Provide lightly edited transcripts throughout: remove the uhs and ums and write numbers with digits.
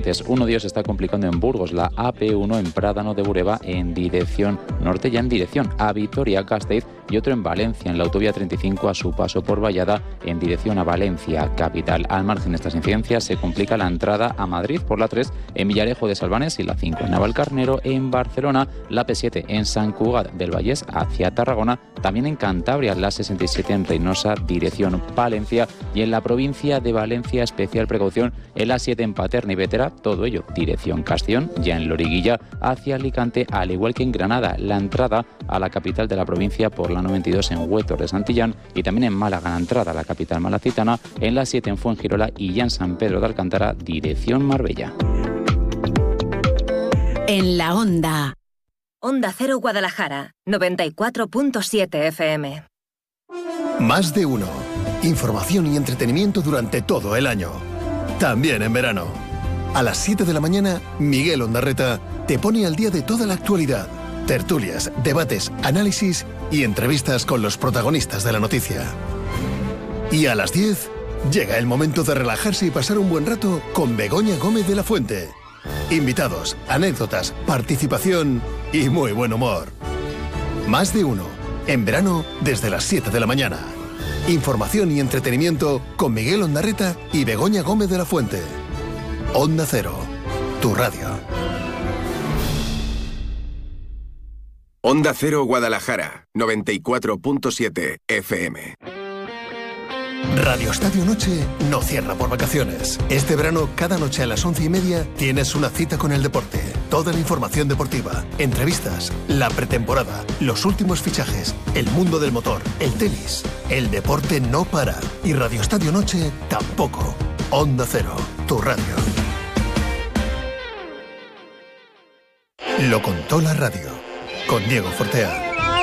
accidentes. Uno de ellos se está complicando en Burgos, la AP1 en Prádano de Bureba en dirección norte, ya en dirección a Vitoria-Gasteiz, y otro en Valencia, en la autovía 35 a su paso por Vallada en dirección a Valencia capital. Al margen de estas incidencias se complica la entrada a Madrid por la 3 en Villarejo de Salvanes y la 5 en Navalcarnero. En Barcelona, la P7 en Sant Cugat del Vallès hacia Tarragona, también en Cantabria, la 67 en Reynosa dirección Palencia, y en la provincia de Valencia especial precaución en la 7 en Paterna y Bétera, todo ello dirección Castellón, ya en Loriguilla hacia Alicante, al igual que en Granada, la entrada a la capital de la provincia por la 92 en Huétor de Santillán, y también en Málaga la entrada a la capital malacitana, en la 7 en Fuengirola y ya en San Pedro de Alcántara dirección Marbella. En la Onda. Onda Cero Guadalajara, 94.7 FM. Más de uno. Información y entretenimiento durante todo el año. También en verano. A las 7 de la mañana, Miguel Ondarreta te pone al día de toda la actualidad. Tertulias, debates, análisis y entrevistas con los protagonistas de la noticia. Y a las 10, llega el momento de relajarse y pasar un buen rato con Begoña Gómez de la Fuente. Invitados, anécdotas, participación y muy buen humor. Más de uno. En verano, desde las 7 de la mañana. Información y entretenimiento con Miguel Ondarreta y Begoña Gómez de la Fuente. Onda Cero, tu radio. Onda Cero Guadalajara, 94.7 FM. Radio Estadio Noche no cierra por vacaciones. Este verano, cada noche a las 11:30, tienes una cita con el deporte. Toda la información deportiva, entrevistas, la pretemporada, los últimos fichajes, el mundo del motor, el tenis. El deporte no para. Y Radio Estadio Noche tampoco. Onda Cero, tu radio. Lo contó la radio. Con Diego Fortea.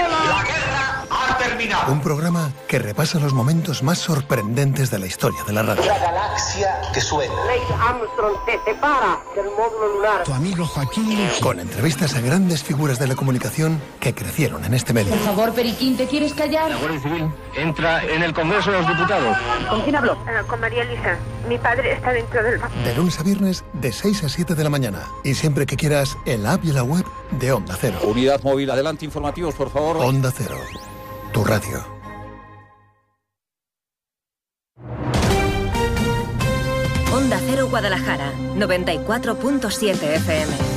Un programa que repasa los momentos más sorprendentes de la historia de la radio. La galaxia que suena. Neil Armstrong se separa del módulo lunar. Tu amigo Joaquín. Con entrevistas a grandes figuras de la comunicación que crecieron en este medio. Por favor, Periquín, ¿te quieres callar? La Guardia Civil entra en el Congreso de los Diputados. ¿Con quién habló? Con María Elisa. Mi padre está dentro del banco. De lunes a viernes, de 6 a 7 de la mañana. Y siempre que quieras, en la app y en la web de Onda Cero. Unidad móvil, adelante, informativos, por favor. Onda Cero, tu radio. Onda Cero Guadalajara, 94.7 FM.